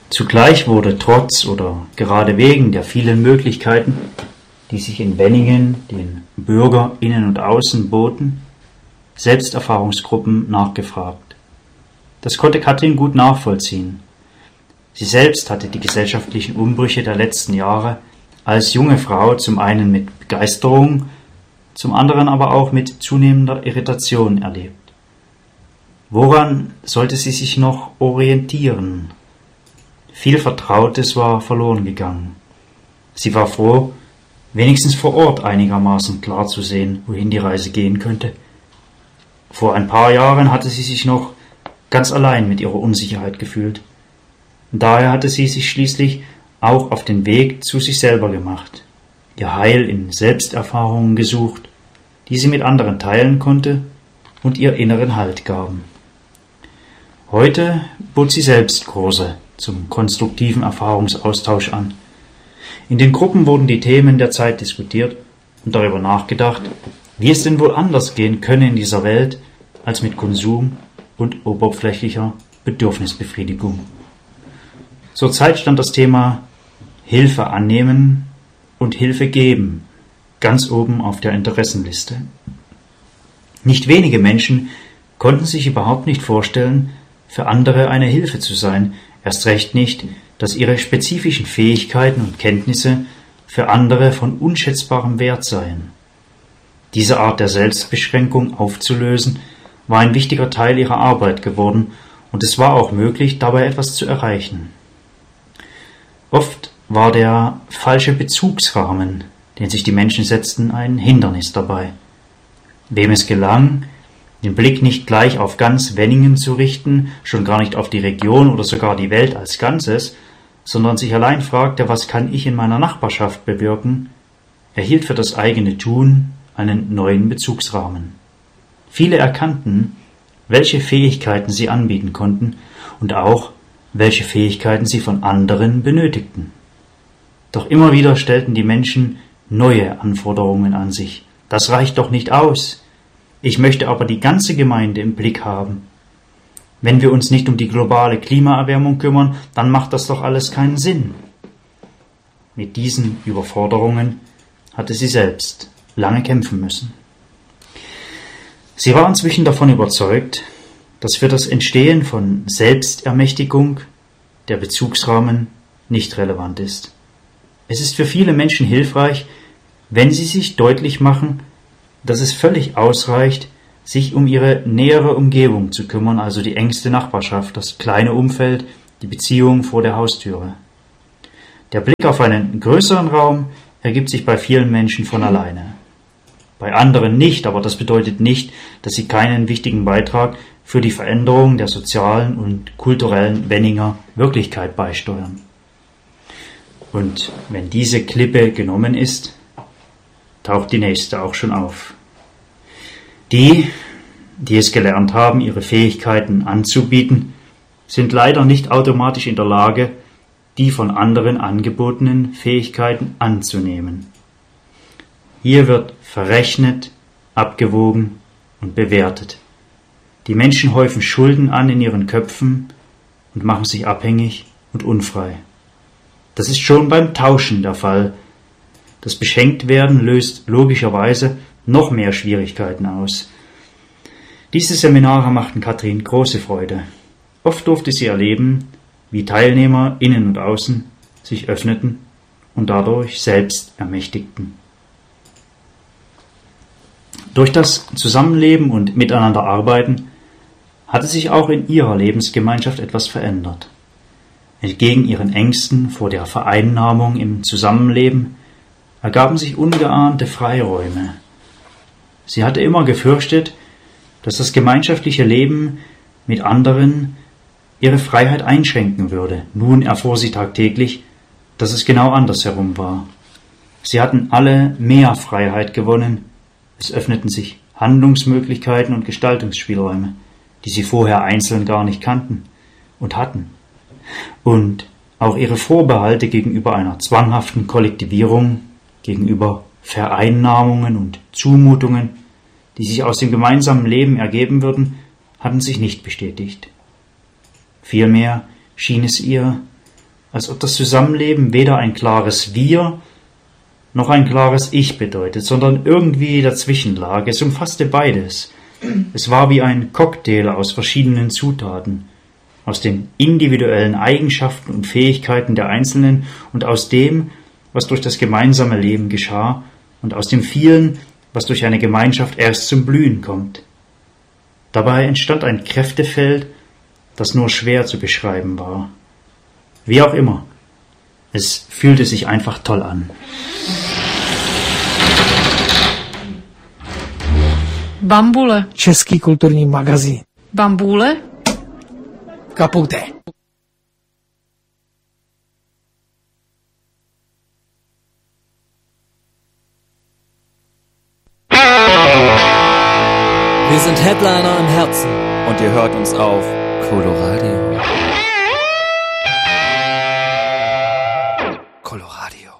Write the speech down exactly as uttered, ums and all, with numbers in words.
Zugleich wurde trotz oder gerade wegen der vielen Möglichkeiten, die sich in Wenningen den Bürger innen und außen boten, Selbsterfahrungsgruppen nachgefragt. Das konnte Katrin gut nachvollziehen. Sie selbst hatte die gesellschaftlichen Umbrüche der letzten Jahre als junge Frau zum einen mit Begeisterung, zum anderen aber auch mit zunehmender Irritation erlebt. Woran sollte sie sich noch orientieren? Viel Vertrautes war verloren gegangen. Sie war froh, wenigstens vor Ort einigermaßen klar zu sehen, wohin die Reise gehen könnte. Vor ein paar Jahren hatte sie sich noch ganz allein mit ihrer Unsicherheit gefühlt. Und daher hatte sie sich schließlich auch auf den Weg zu sich selber gemacht, ihr Heil in Selbsterfahrungen gesucht, die sie mit anderen teilen konnte und ihr inneren Halt gaben. Heute bot sie selbst Kurse zum konstruktiven Erfahrungsaustausch an. In den Gruppen wurden die Themen der Zeit diskutiert und darüber nachgedacht, wie es denn wohl anders gehen könne in dieser Welt als mit Konsum und oberflächlicher Bedürfnisbefriedigung. Zurzeit stand das Thema Hilfe annehmen und Hilfe geben ganz oben auf der Interessenliste. Nicht wenige Menschen konnten sich überhaupt nicht vorstellen, für andere eine Hilfe zu sein, erst recht nicht, dass ihre spezifischen Fähigkeiten und Kenntnisse für andere von unschätzbarem Wert seien. Diese Art der Selbstbeschränkung aufzulösen, war ein wichtiger Teil ihrer Arbeit geworden, und es war auch möglich, dabei etwas zu erreichen. Oft war der falsche Bezugsrahmen, den sich die Menschen setzten, ein Hindernis dabei. Wem es gelang, den Blick nicht gleich auf ganz Wenningen zu richten, schon gar nicht auf die Region oder sogar die Welt als Ganzes, sondern sich allein fragte, was kann ich in meiner Nachbarschaft bewirken, erhielt für das eigene Tun einen neuen Bezugsrahmen. Viele erkannten, welche Fähigkeiten sie anbieten konnten und auch, welche Fähigkeiten sie von anderen benötigten. Doch immer wieder stellten die Menschen neue Anforderungen an sich. Das reicht doch nicht aus. Ich möchte aber die ganze Gemeinde im Blick haben. Wenn wir uns nicht um die globale Klimaerwärmung kümmern, dann macht das doch alles keinen Sinn. Mit diesen Überforderungen hatte sie selbst lange kämpfen müssen. Sie war inzwischen davon überzeugt, dass für das Entstehen von Selbstermächtigung der Bezugsrahmen nicht relevant ist. Es ist für viele Menschen hilfreich, wenn sie sich deutlich machen, dass es völlig ausreicht, sich um ihre nähere Umgebung zu kümmern, also die engste Nachbarschaft, das kleine Umfeld, die Beziehung vor der Haustüre. Der Blick auf einen größeren Raum ergibt sich bei vielen Menschen von alleine. Bei anderen nicht, aber das bedeutet nicht, dass sie keinen wichtigen Beitrag für die Veränderung der sozialen und kulturellen Wenninger Wirklichkeit beisteuern. Und wenn diese Klippe genommen ist, taucht die nächste auch schon auf. Die, die es gelernt haben, ihre Fähigkeiten anzubieten, sind leider nicht automatisch in der Lage, die von anderen angebotenen Fähigkeiten anzunehmen. Hier wird verrechnet, abgewogen und bewertet. Die Menschen häufen Schulden an in ihren Köpfen und machen sich abhängig und unfrei. Das ist schon beim Tauschen der Fall. Das Beschenktwerden löst logischerweise noch mehr Schwierigkeiten aus. Diese Seminare machten Katrin große Freude. Oft durfte sie erleben, wie Teilnehmer innen und außen sich öffneten und dadurch selbst ermächtigten. Durch das Zusammenleben und Miteinanderarbeiten hatte sich auch in ihrer Lebensgemeinschaft etwas verändert. Entgegen ihren Ängsten vor der Vereinnahmung im Zusammenleben ergaben sich ungeahnte Freiräume. Sie hatte immer gefürchtet, dass das gemeinschaftliche Leben mit anderen ihre Freiheit einschränken würde. Nun erfuhr sie tagtäglich, dass es genau andersherum war. Sie hatten alle mehr Freiheit gewonnen. Es öffneten sich Handlungsmöglichkeiten und Gestaltungsspielräume, die sie vorher einzeln gar nicht kannten und hatten. Und auch ihre Vorbehalte gegenüber einer zwanghaften Kollektivierung, gegenüber Vereinnahmungen und Zumutungen, die sich aus dem gemeinsamen Leben ergeben würden, hatten sich nicht bestätigt. Vielmehr schien es ihr, als ob das Zusammenleben weder ein klares Wir noch ein klares Ich bedeutet, sondern irgendwie dazwischen lag. Es umfasste beides. Es war wie ein Cocktail aus verschiedenen Zutaten, aus den individuellen Eigenschaften und Fähigkeiten der Einzelnen und aus dem, was durch das gemeinsame Leben geschah, und aus dem vielen, was durch eine Gemeinschaft erst zum Blühen kommt. Dabei entstand ein Kräftefeld, das nur schwer zu beschreiben war. Wie auch immer, es fühlte sich einfach toll an. Bambule. Český kulturní magazín. Bambule. Kaputé. Wir sind Headliner im Herzen und ihr hört uns auf Coloradio. Coloradio.